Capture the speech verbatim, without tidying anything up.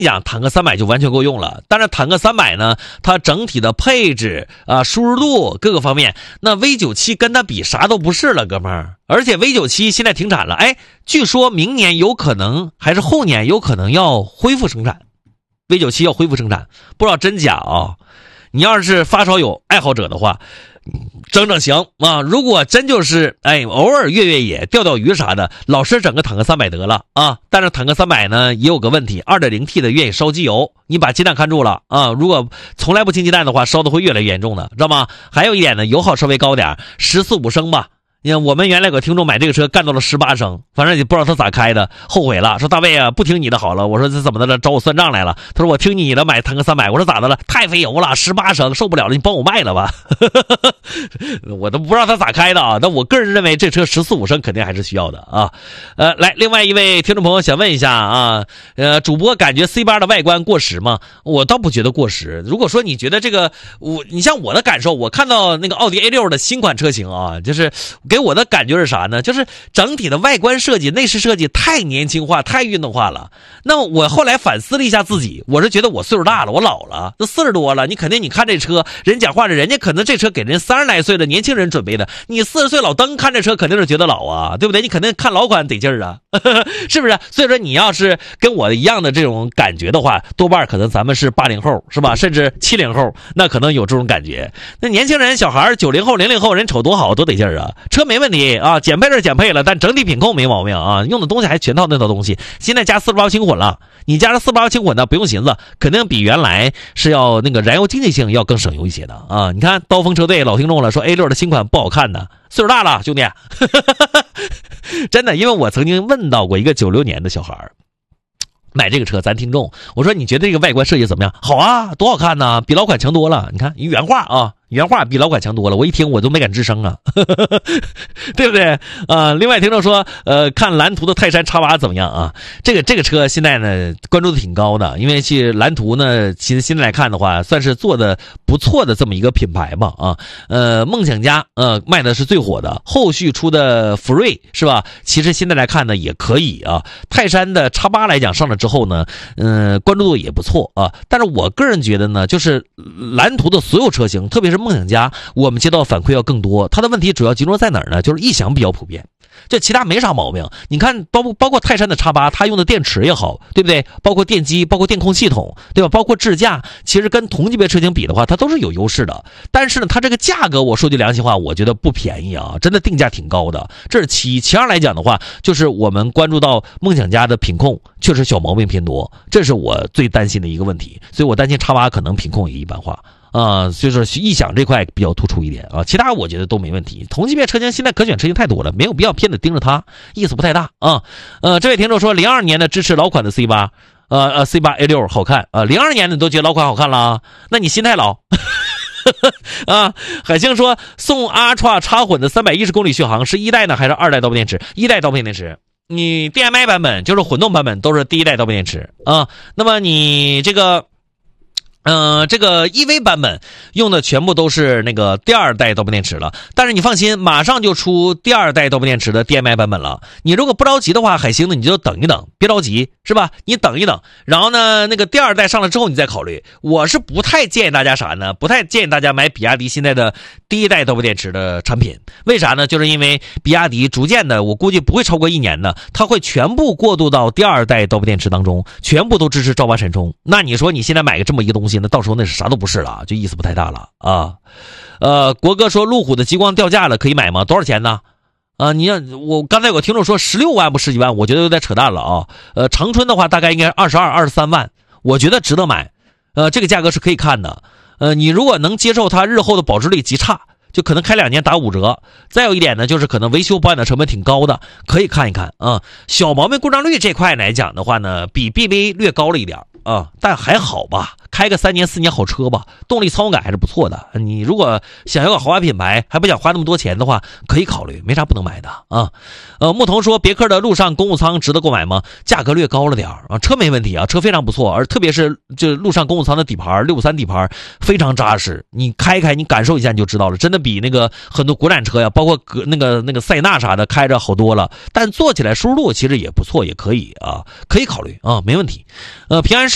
讲坦克三百就完全够用了。但是坦克三百呢，它整体的配置啊、舒适度各个方面，那 V 九十七 跟它比啥都不是了，哥们儿。而且 V 九十七 现在停产了，哎，据说明年有可能还是后年有可能要恢复生产 ，V 九十七 要恢复生产，不知道真假啊。你要是发烧友爱好者的话，整整行啊！如果真就是哎偶尔越越野钓钓鱼啥的，老师整个坦克三百得了啊！但是坦克三百呢也有个问题 ，二点零 T 的愿意烧机油，你把鸡蛋看住了啊！如果从来不清鸡蛋的话，烧的会越来越严重的，知道吗？还有一点呢，油耗稍微高点，十四五升吧。你看我们原来有个听众买这个车干到了十八升，反正也不知道他咋开的，后悔了，说大卫啊，不听你的好了。我说这怎么的了？找我算账来了。他说我听你的买坦克三百，我说咋的了？太费油了，十八升受不了了，你帮我卖了吧。我都不知道他咋开的啊。但我个人认为这车十四五升肯定还是需要的啊。呃，来，另外一位听众朋友想问一下啊，呃，主播感觉 C 八 的外观过时吗？我倒不觉得过时。如果说你觉得这个我，你像我的感受，我看到那个奥迪 A 六 的新款车型啊，就是给我的感觉是啥呢？就是整体的外观设计、内饰设计太年轻化、太运动化了。那我后来反思了一下自己，我是觉得我岁数大了，我老了，都四十多了。你肯定你看这车，人讲话的，人家可能这车给人三十来岁的年轻人准备的，你四十岁老登看这车肯定是觉得老啊，对不对？你肯定看老款得劲儿啊，是不是？所以说你要是跟我一样的这种感觉的话，多半可能咱们是八零后，是吧？甚至七零后，那可能有这种感觉。那年轻人、小孩、九零后、零零后，人瞅多好，多得劲儿啊！车没问题。啊，减配是减配了，但整体品控没毛病啊，用的东西还全套那套东西。现在加四十八轻混了，你加了四十八轻混的不用寻思，肯定比原来是要那个燃油经济性要更省油一些的啊。你看刀锋车队老听众了，说 A 六 的新款不好看的，岁数大了兄弟。真的，因为我曾经问到过一个九六年的小孩买这个车，咱听众，我说你觉得这个外观设计怎么样？好啊，多好看呢，比老款强多了。你看原话啊，原话比老款强多了。我一听我都没敢吱声啊，对不对？啊，另外听众说，呃，看蓝图的泰山 X 八 怎么样啊？这个这个车现在呢关注的挺高的，因为其蓝图呢，其实现在来看的话，算是做的不错的这么一个品牌吧啊。呃，梦想家呃卖的是最火的，后续出的福瑞是吧？其实现在来看呢也可以啊。泰山的 X 八 来讲上了之后呢，嗯、呃，关注度也不错啊。但是我个人觉得呢，就是蓝图的所有车型，特别是梦想家，我们接到反馈要更多。它的问题主要集中在哪儿呢？就是异响比较普遍，这其他没啥毛病。你看，包括包括泰山的 X 八，它用的电池也好，对不对？包括电机，包括电控系统，对吧？包括智驾，其实跟同级别车型比的话，它都是有优势的。但是呢，它这个价格，我说句良心话，我觉得不便宜啊，真的定价挺高的。这是其一，其二来讲的话，就是我们关注到梦想家的品控确实小毛病偏多，这是我最担心的一个问题。所以我担心 X 八 可能品控也一般化。啊、呃，所以说异响这块比较突出一点啊，其他我觉得都没问题。同级别车型现在可选车型太多了，没有必要偏的盯着它，意思不太大啊。呃，这位听众说，零二年的支持老款的 C 八，呃呃 C 八 A 六 好看啊，零二年的都觉得老款好看了，那你心太老。啊，海星说送 Ultra 插混的三百一十公里续航是一代呢还是二代刀片电池？一代刀片电池。你 D M I 版本就是混动版本都是第一代刀片电池啊，那么你这个。嗯、呃，这个 E V 版本用的全部都是那个第二代刀片电池了，但是你放心，马上就出第二代刀片电池的 D M I 版本了。你如果不着急的话，海星呢你就等一等，别着急，是吧？你等一等，然后呢，那个第二代上了之后你再考虑。我是不太建议大家啥呢？不太建议大家买比亚迪现在的第一代刀片电池的产品，为啥呢？就是因为比亚迪逐渐的，我估计不会超过一年的，它会全部过渡到第二代刀片电池当中，全部都支持超八闪充。那你说你现在买个这么一个东西，那到时候那是啥都不是了，就意思不太大了啊。呃，国哥说路虎的极光掉价了，可以买吗？多少钱呢？啊，你要我刚才有个听众说十六万不十几万，我觉得有点扯淡了啊。呃，长春的话大概应该二十二、二十三万，我觉得值得买。呃，这个价格是可以看的。呃，你如果能接受它日后的保值率极差，就可能开两年打五折。再有一点呢，就是可能维修保养的成本挺高的，可以看一看啊。小毛病故障率这块来讲的话呢，比 B B A 略高了一点啊，但还好吧。开个三年四年好车吧，动力操控感还是不错的。你如果想要个豪华品牌，还不想花那么多钱的话，可以考虑，没啥不能买的啊。呃，牧童说别克的陆上公务舱值得购买吗？价格略高了点啊，车没问题啊，车非常不错，而特别是这陆上公务舱的底盘六五三底盘非常扎实，你开开你感受一下你就知道了，真的比那个很多国产车呀，包括那个那个塞纳啥的开着好多了，但坐起来舒适度其实也不错，也可以啊，可以考虑啊，没问题。呃，平安